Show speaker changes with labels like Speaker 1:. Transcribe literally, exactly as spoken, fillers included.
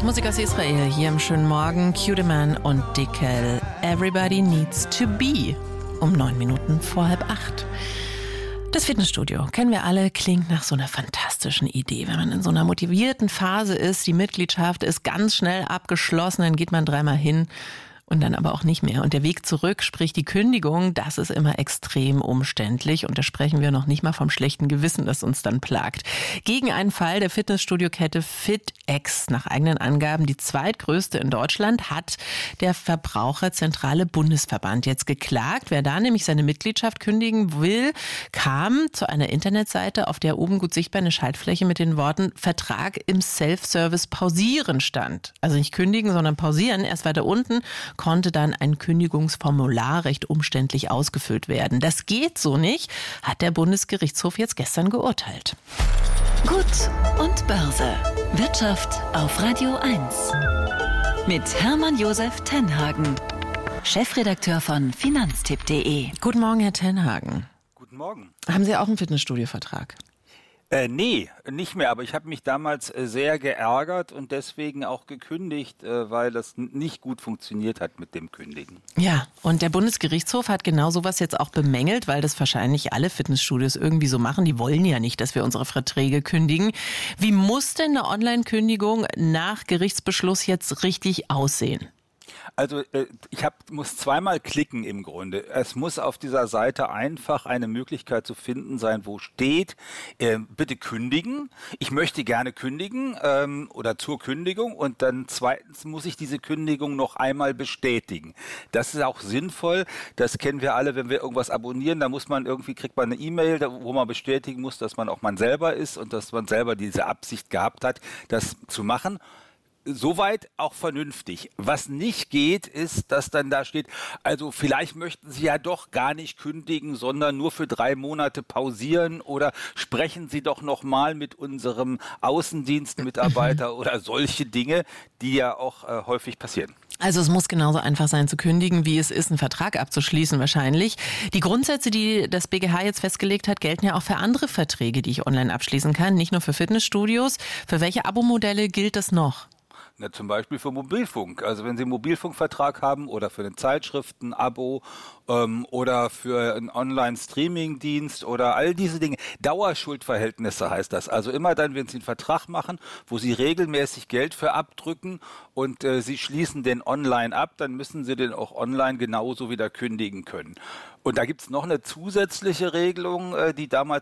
Speaker 1: Musik aus Israel hier im schönen Morgen. Cudeman und Dickel. Everybody needs to be. Um neun Minuten vor halb acht. Das Fitnessstudio, kennen wir alle, klingt nach so einer fantastischen Idee. Wenn man in so einer motivierten Phase ist, die Mitgliedschaft ist ganz schnell abgeschlossen, dann geht man dreimal hin. Und dann aber auch nicht mehr. Und der Weg zurück, sprich die Kündigung, das ist immer extrem umständlich. Und da sprechen wir noch nicht mal vom schlechten Gewissen, das uns dann plagt. Gegen einen Fall der Fitnessstudio-Kette FitX, nach eigenen Angaben die zweitgrößte in Deutschland, hat der Verbraucherzentrale Bundesverband jetzt geklagt. Wer da nämlich seine Mitgliedschaft kündigen will, kam zu einer Internetseite, auf der oben gut sichtbar eine Schaltfläche mit den Worten Vertrag im Self-Service pausieren stand. Also nicht kündigen, sondern pausieren. Erst weiter unten konnte dann ein Kündigungsformular recht umständlich ausgefüllt werden. Das geht so nicht, hat der Bundesgerichtshof jetzt gestern geurteilt.
Speaker 2: Gut und Börse. Wirtschaft auf Radio eins. Mit Hermann Josef Tenhagen, Chefredakteur von finanztipp punkt de.
Speaker 1: Guten Morgen, Herr Tenhagen.
Speaker 3: Guten Morgen.
Speaker 1: Haben Sie auch einen Fitnessstudio-Vertrag?
Speaker 3: Äh, nee, nicht mehr, aber ich habe mich damals äh, sehr geärgert und deswegen auch gekündigt, äh, weil das n- nicht gut funktioniert hat mit dem Kündigen.
Speaker 1: Ja, und der Bundesgerichtshof hat genau sowas jetzt auch bemängelt, weil das wahrscheinlich alle Fitnessstudios irgendwie so machen. Die wollen ja nicht, dass wir unsere Verträge kündigen. Wie muss denn eine Online-Kündigung nach Gerichtsbeschluss jetzt richtig aussehen?
Speaker 3: Also äh, ich hab, muss zweimal klicken im Grunde. Es muss auf dieser Seite einfach eine Möglichkeit zu finden sein, wo steht, äh, bitte kündigen. Ich möchte gerne kündigen ähm, oder zur Kündigung und dann zweitens muss ich diese Kündigung noch einmal bestätigen. Das ist auch sinnvoll. Das kennen wir alle, wenn wir irgendwas abonnieren. Da muss man irgendwie, kriegt man eine E-Mail, wo man bestätigen muss, dass man auch man selber ist und dass man selber diese Absicht gehabt hat, das zu machen. Soweit auch vernünftig. Was nicht geht, ist, dass dann da steht, also vielleicht möchten Sie ja doch gar nicht kündigen, sondern nur für drei Monate pausieren oder sprechen Sie doch nochmal mit unserem Außendienstmitarbeiter oder solche Dinge, die ja auch äh, häufig passieren.
Speaker 1: Also es muss genauso einfach sein zu kündigen, wie es ist, einen Vertrag abzuschließen wahrscheinlich. Die Grundsätze, die das B G H jetzt festgelegt hat, gelten ja auch für andere Verträge, die ich online abschließen kann, nicht nur für Fitnessstudios. Für welche Abo-Modelle gilt das noch?
Speaker 3: Na, zum Beispiel für Mobilfunk. Also wenn Sie einen Mobilfunkvertrag haben oder für eine Zeitschriften-Abo ähm, oder für einen Online-Streaming-Dienst oder all diese Dinge. Dauerschuldverhältnisse heißt das. Also immer dann, wenn Sie einen Vertrag machen, wo Sie regelmäßig Geld für abdrücken und äh, Sie schließen den online ab, dann müssen Sie den auch online genauso wieder kündigen können. Und da gibt's noch eine zusätzliche Regelung, äh, die damals